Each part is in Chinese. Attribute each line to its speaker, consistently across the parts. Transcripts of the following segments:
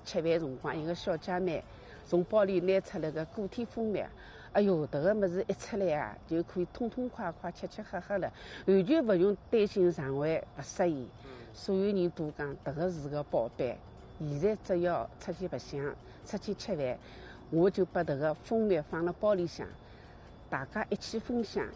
Speaker 1: 吃饭辰光，一个小姐妹从包里拿出来个固体蜂蜜，哎哟，这个么子一出来啊，就可以痛痛快快吃吃喝喝了，完全不用担心肠胃不适宜。所有人都讲这个是个宝贝。现在只要出去白相、出去吃饭，我就把这个蜂蜜放到包里向，大家一起分享。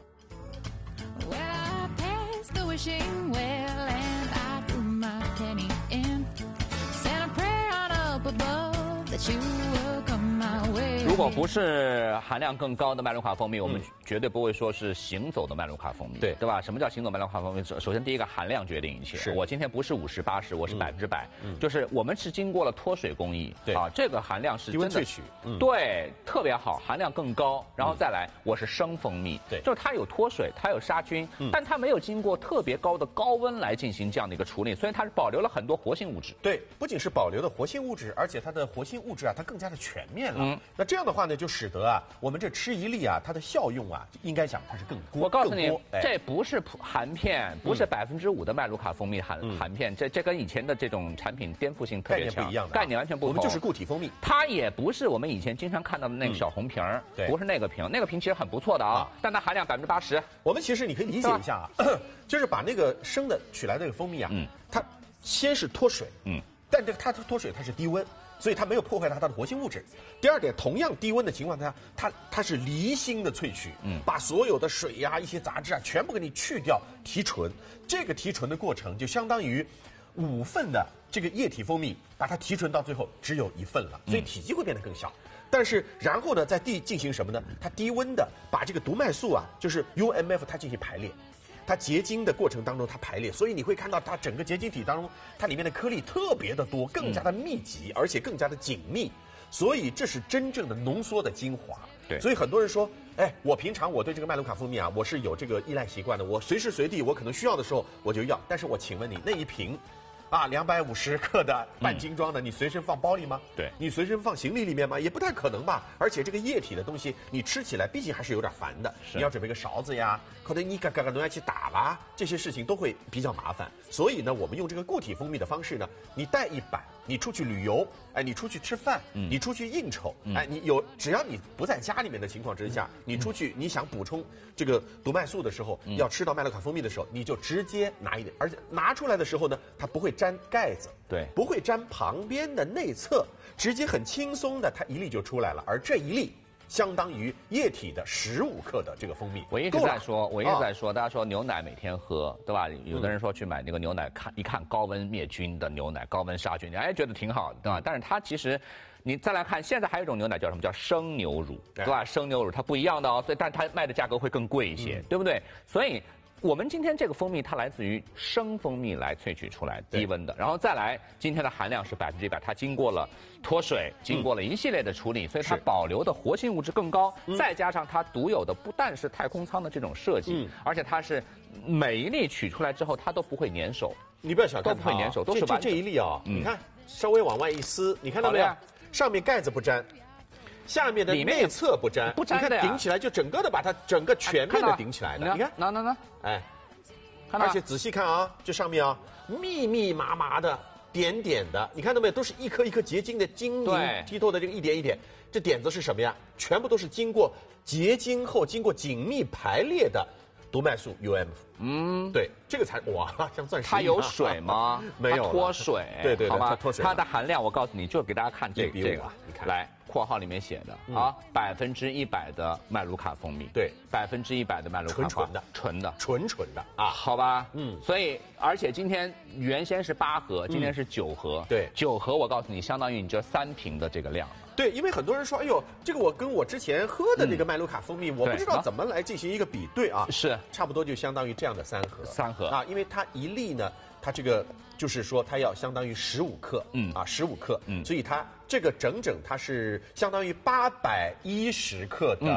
Speaker 2: 如果不是含量更高的麦卢卡蜂蜜，我们绝对不会说是行走的麦卢卡蜂蜜，对吧？什么叫行走麦卢卡蜂蜜？首先第一个含量决定一切。我今天不是50、80，我是100%，就是我们是经过了脱水工艺，啊，这个含量是真的
Speaker 3: 萃取，
Speaker 2: 对，特别好，含量更高。然后再来，我是生蜂蜜，对，就是它有脱水，它有杀菌，但它没有经过特别高的高温来进行这样的一个处理，所以它是保留了很多活性物质。
Speaker 3: 对，不仅是保留了活性物质，而且它的活性物质啊，它更加的全面了。那这样的话呢，就使得啊，我们这吃一粒啊，它的效用啊，应该讲它是更多。
Speaker 2: 我告诉你，这不是含片，不是5%的麦卢卡蜂蜜含片，这跟以前的这种产品颠覆性特别强，
Speaker 3: 概念不一样的，
Speaker 2: 概念完全不同。
Speaker 3: 我们就是固体蜂蜜，
Speaker 2: 它也不是我们以前经常看到的那个小红瓶儿，不是那个瓶，那个瓶其实很不错的啊，但它含量80%。
Speaker 3: 我们其实你可以理解一下啊，就是把那个生的取来的那个蜂蜜啊，它先是脱水，但这个它脱水它是低温。所以它没有破坏它的活性物质。第二点，同样低温的情况下，它是离心的萃取，把所有的水呀、一些杂质啊全部给你去掉，提纯。这个提纯的过程就相当于5份的这个液体蜂蜜，把它提纯到最后只有1份了，所以体积会变得更小。但是然后呢，再进行什么呢？它低温的把这个毒麦素啊，就是 UMF 它进行排列。它结晶的过程当中，它排列，所以你会看到它整个结晶体当中，它里面的颗粒特别的多，更加的密集，而且更加的紧密，所以这是真正的浓缩的精华。
Speaker 2: 对，
Speaker 3: 所以很多人说，哎，我平常我对这个麦卢卡蜂蜜啊，我是有这个依赖习惯的，我随时随地我可能需要的时候我就要。但是我请问你，那一瓶啊250克的半斤装的，你随身放包里吗？
Speaker 2: 对，
Speaker 3: 你随身放行李里面吗？也不太可能吧。而且这个液体的东西，你吃起来毕竟还是有点烦的。你要准备个勺子呀，可能你嘎东西去打啦，这些事情都会比较麻烦。所以呢，我们用这个固体蜂蜜的方式呢，你带1板，你出去旅游，哎，你出去吃饭，你出去应酬，哎，只要你不在家里面的情况之下，你出去你想补充这个毒麦素的时候，要吃到麦卢卡蜂蜜的时候，你就直接拿一点，而且拿出来的时候呢，它不会沾盖子，
Speaker 2: 对，
Speaker 3: 不会沾旁边的内侧，直接很轻松的，它一粒就出来了。而这一粒相当于液体的15克的这个蜂蜜。
Speaker 2: 我一直在说，大家说牛奶每天喝，对吧？有的人说去买那个牛奶，一看高温灭菌的牛奶，高温杀菌，哎，觉得挺好，对吧？但是它其实，你再来看，现在还有一种牛奶叫什么？叫生牛乳，对吧？生牛乳它不一样的哦，所以但它卖的价格会更贵一些，对不对？所以我们今天这个蜂蜜它来自于生蜂蜜来萃取出来，低温的，然后再来今天的含量是100%，它经过了脱水，经过了一系列的处理，所以它保留的活性物质更高，再加上它独有的不但是太空舱的这种设计，而且它是每一粒取出来之后它都不会粘手，
Speaker 3: 你不要小看它，
Speaker 2: 都不会粘手，都是
Speaker 3: 这一粒啊，你看稍微往外一撕，你看到没有？上面盖子不粘。下面的内侧不粘，
Speaker 2: 不粘的呀，
Speaker 3: 顶起来就整个的把它整个全面的顶起来的。你看，
Speaker 2: 那，
Speaker 3: 哎，而且仔细看啊，这上面啊密密麻麻的点点的，你看到没有？都是一颗一颗结晶的晶莹剔透的这个一点一点，这点子是什么呀？全部都是经过结晶后经过紧密排列的毒麦素 UMF。对，这个才哇，像钻石。
Speaker 2: 它有水吗？
Speaker 3: 没有，
Speaker 2: 脱水。
Speaker 3: 对，
Speaker 2: 好吧，
Speaker 3: 脱水。
Speaker 2: 它的含量我告诉你，就给大家看这个，
Speaker 3: 你看，
Speaker 2: 来。括号里面写的啊，100%的麦卢卡蜂蜜，
Speaker 3: 对
Speaker 2: ，100%的麦卢卡，纯的啊，好吧，所以而且今天原先是8盒，今天是9盒，
Speaker 3: 对
Speaker 2: ，9盒我告诉你，相当于你这3瓶的这个量了。
Speaker 3: 对，因为很多人说，哎呦，这个我跟我之前喝的那个麦卢卡蜂蜜，我不知道怎么来进行一个比对啊，
Speaker 2: 是，
Speaker 3: 差不多就相当于这样的3盒啊，因为它一粒呢，它这个就是说它要相当于15克，15克，所以它这个整它是相当于810克的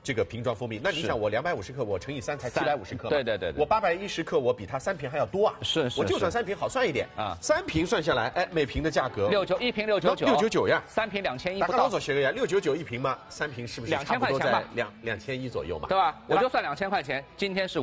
Speaker 3: 这个瓶装蜂蜜，那你想我250克，我乘以3才750克嘛。
Speaker 2: 对对对对。
Speaker 3: 我810克，我比它3瓶还要多啊。
Speaker 2: 是。
Speaker 3: 我就算3瓶好算一点啊，3瓶算下来，哎，每瓶的价格
Speaker 2: 69，一瓶699呀
Speaker 3: ，3瓶
Speaker 2: 2100不到。
Speaker 3: 大家老早学个呀，699一瓶嘛，3瓶是不是差不多在2100左右嘛？
Speaker 2: 对吧？我就算2000块钱，今天是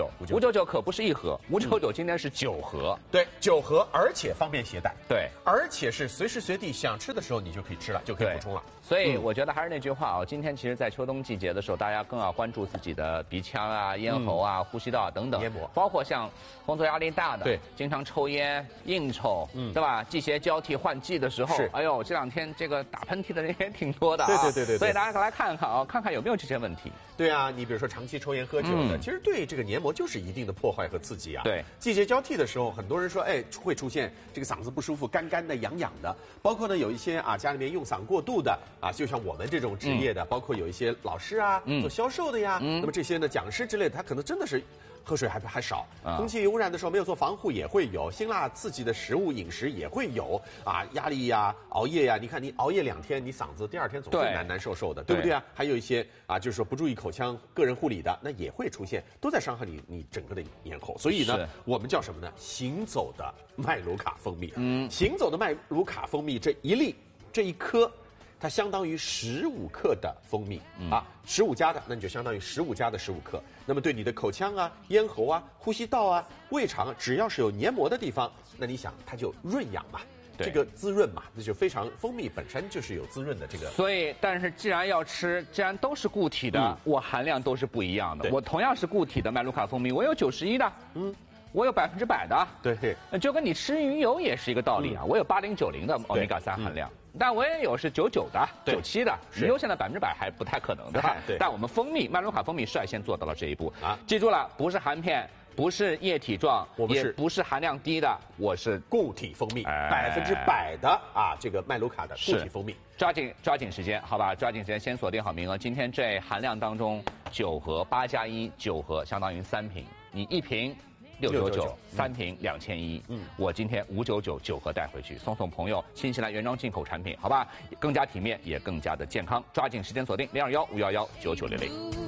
Speaker 2: 599可不是1盒，599今天是9盒。
Speaker 3: 对，9盒，而且方便携带。
Speaker 2: 对，
Speaker 3: 而且是随时随地想吃的时候你就可以吃了，就可以补充了。
Speaker 2: 所以我觉得还是那句话啊，今天其实，在秋冬季节的时候，大家更要关注自己的鼻腔啊、咽喉啊、呼吸道等等，
Speaker 3: 黏膜，
Speaker 2: 包括像工作压力大的，
Speaker 3: 对，
Speaker 2: 经常抽烟、应酬，对吧？季节交替换季的时候，哎呦，这2天这个打喷嚏的人也挺多的啊。
Speaker 3: 对。
Speaker 2: 所以大家来看看啊，看看有没有这些问题。
Speaker 3: 对啊，你比如说长期抽烟喝酒的，其实对这个黏膜就是一定的破坏和刺激啊。
Speaker 2: 对，
Speaker 3: 季节交替的时候，很多人说，哎，会出现这个嗓子不舒服、干干的、痒痒的，包括呢有一些啊家里面用嗓过度的啊，就像我们这种职业的，包括有一些老师啊，做销售的呀，那么这些呢讲师之类的，他可能真的是喝水还少，空气污染的时候没有做防护也会有，辛辣刺激的食物饮食也会有啊，压力呀、熬夜呀，你看你熬夜2天，你嗓子第2天总会难受的，对不对啊？还有一些啊，就是说不注意口腔个人护理的，那也会出现，都在伤害你整个的咽喉。所以呢，我们叫什么呢？行走的麦卢卡蜂蜜。行走的麦卢卡蜂蜜这一粒这一颗。它相当于15克的蜂蜜啊，15加的，那你就相当于15加的15克。那么对你的口腔啊、咽喉啊、呼吸道啊、胃肠啊，只要是有黏膜的地方，那你想它就润养嘛，这个滋润嘛，那就非常蜂蜜本身就是有滋润的这个。
Speaker 2: 所以，但是既然要吃，既然都是固体的，我含量都是不一样的。我同样是固体的麦卢卡蜂蜜，我有91的，我有100%的，
Speaker 3: 对，
Speaker 2: 就跟你吃鱼油也是一个道理啊。我有80、90的欧米伽3含量。但我也有是99的、97的，鱼油现在100%还不太可能的。
Speaker 3: 对。
Speaker 2: 但我们蜂蜜麦卢卡蜂蜜率先做到了这一步啊！记住了，不是含片，不是液体状，也不是含量低的，我是
Speaker 3: 固体蜂蜜，100%的啊，这个麦卢卡的固体蜂蜜。
Speaker 2: 抓紧时间，好吧？抓紧时间，先锁定好名额。今天这含量当中9盒8加1 9盒相当于3瓶，你1瓶。699，3瓶2100。我今天599 9盒带回去，送朋友新西兰原装进口产品，好吧？更加体面，也更加的健康。抓紧时间锁定021 511 9900。